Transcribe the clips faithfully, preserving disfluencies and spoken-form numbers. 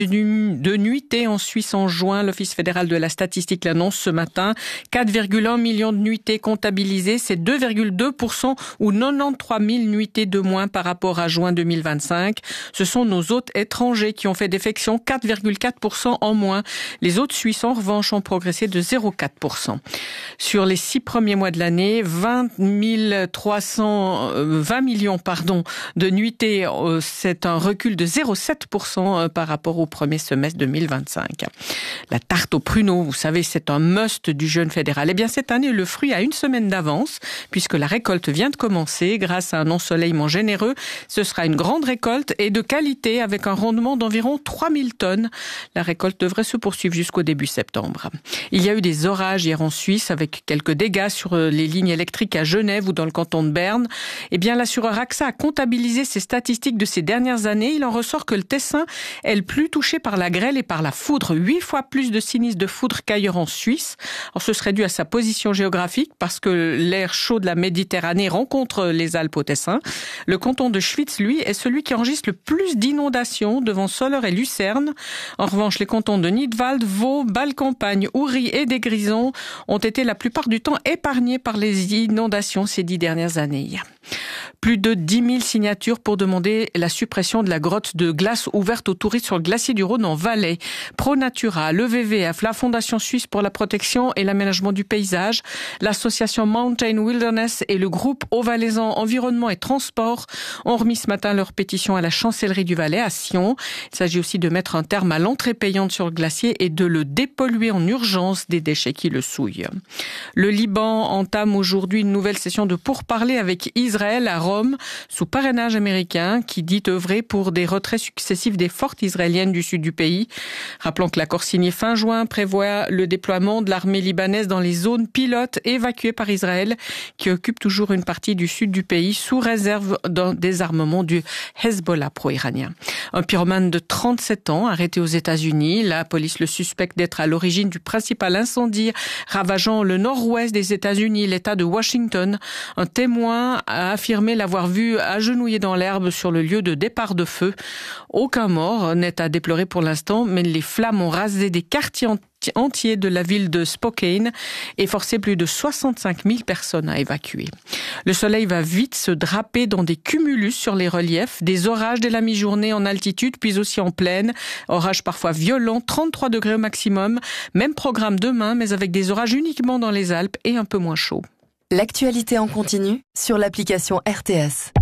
de nuitées en Suisse en juin. L'Office fédéral de la statistique l'annonce ce matin. quatre virgule un millions de nuitées comptabilisées. C'est deux virgule deux pour cent ou quatre-vingt-treize mille nuitées de moins par rapport à juin deux mille vingt-cinq. Ce sont nos hôtes étrangers qui ont fait défection, quatre virgule quatre pour cent en moins. Les hôtes suisses, en revanche, ont progressé de zéro virgule quatre pour cent. Sur les six premiers mois de l'année, vingt mille trois cent vingt millions pardon, de nuitées. C'est un recul de zéro virgule sept pour cent par rapport au premier semestre deux mille vingt-cinq. La tarte aux pruneaux, vous savez, c'est un must du jeûne fédéral. Eh bien, cette année, le fruit a une semaine d'avance, puisque la récolte vient de commencer. Grâce à un ensoleillement généreux, ce sera une grande récolte et de qualité, avec un rendement d'environ trois mille tonnes. La récolte devrait se poursuivre jusqu'au début septembre. Il y a eu des orages hier en Suisse, avec quelques dégâts sur les lignes électriques à Genève ou dans le canton de Berne. Eh bien, l'assureur A X A a comptabilisé ses statistiques de ces dernières années. Il en ressort que le Tessin est le plus touché par la grêle et par la foudre. Huit fois plus de sinistres de foudre qu'ailleurs en Suisse. Alors, ce serait dû à sa position géographique, parce que l'air chaud de la Méditerranée rencontre les Alpes au Tessin. Le canton de Schwytz, lui, est celui qui enregistre le plus d'inondations, devant Soleure et Lucerne. En revanche, les cantons de Nidwald, Vaud, Bâle-Campagne, Oury et des Grisons ont été la plupart du temps épargnés par les inondations ces dix dernières années. Plus de dix mille signatures pour demander la suppression de la grotte de glace ouverte aux touristes sur le glacier du Rhône en Valais. ProNatura, le W W F, la Fondation suisse pour la protection et l'aménagement du paysage, l'association Mountain Wilderness et le groupe Haut-Valaisan Environnement et Transport ont remis ce matin leur pétition à la chancellerie du Valais à Sion. Il s'agit aussi de mettre un terme à l'entrée payante sur le glacier et de le dépolluer en urgence des déchets qui le souillent. Le Liban entame aujourd'hui une nouvelle session de pourparlers avec Israël à Rome, sous parrainage américain, qui dit œuvrer pour des retraits successifs des forces israéliennes du sud du pays. Rappelons que l'accord signé fin juin prévoit le déploiement de l'armée libanaise dans les zones pilotes évacuées par Israël, qui occupent toujours une partie du sud du pays, sous réserve d'un désarmement du Hezbollah pro-iranien. Un pyromane de trente-sept ans, arrêté aux États-Unis. La police le suspecte d'être à l'origine du principal incendie ravageant le nord-ouest des États-Unis, l'État de Washington. Un témoin a affirmé l'avoir vu agenouillé dans l'herbe sur le lieu de départ de feu. Aucun mort n'est à déplorer pour l'instant, mais les flammes ont rasé des quartiers entiers de la ville de Spokane et forcé plus de soixante-cinq mille personnes à évacuer. Le soleil va vite se draper dans des cumulus sur les reliefs, des orages dès la mi-journée en altitude, puis aussi en plaine. Orages parfois violents, trente-trois degrés au maximum. Même programme demain, mais avec des orages uniquement dans les Alpes et un peu moins chaud. L'actualité en continu sur l'application R T S.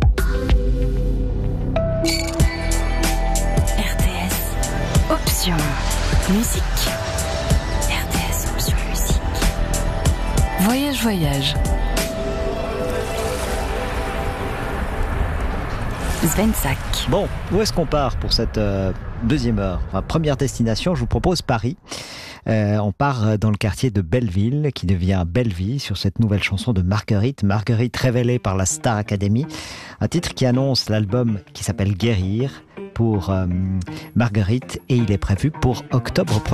R T S, option musique. R T S, option musique. Voyage, voyage. Sven Sack. Bon, où est-ce qu'on part pour cette euh, deuxième heure? Enfin, première destination, je vous propose Paris. Euh, on part dans le quartier de Belleville, qui devient Belleville, sur cette nouvelle chanson de Marguerite. Marguerite révélée par la Star Academy. Un titre qui annonce l'album qui s'appelle Guérir pour euh, Marguerite, et il est prévu pour octobre prochain.